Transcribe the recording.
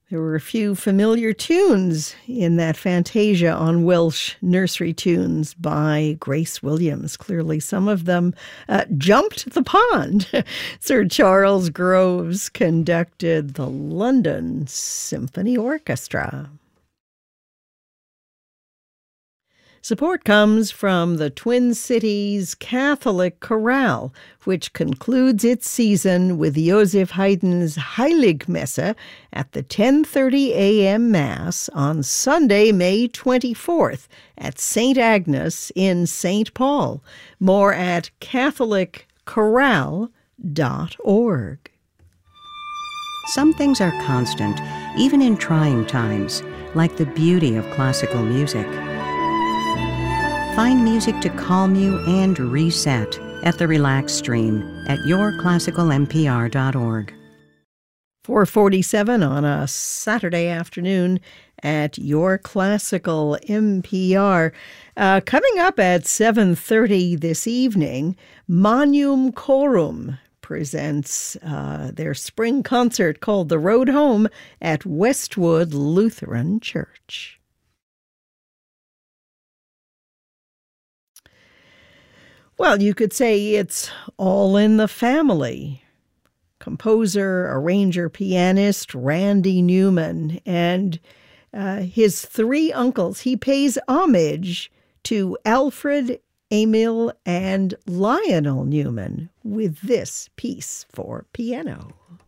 There were a few familiar tunes in that Fantasia on Welsh Nursery Tunes by Grace Williams. Clearly, some of them jumped the pond. Sir Charles Groves conducted the London Symphony Orchestra. Support comes from the Twin Cities Catholic Chorale, which concludes its season with Joseph Haydn's Heiligmesse at the 10:30 a.m. Mass on Sunday, May 24th at St. Agnes in St. Paul. More at catholicchorale.org. Some things are constant, even in trying times, like the beauty of classical music. Find music to calm you and reset at the Relax Stream at yourclassicalmpr.org. 4:47 on a Saturday afternoon at Your Classical NPR. Coming up at 7:30 this evening, Magnum Chorum presents their spring concert called The Road Home at Westwood Lutheran Church. Well, you could say it's all in the family. Composer, arranger, pianist Randy Newman and his three uncles. He pays homage to Alfred, Emil, and Lionel Newman with this piece for piano.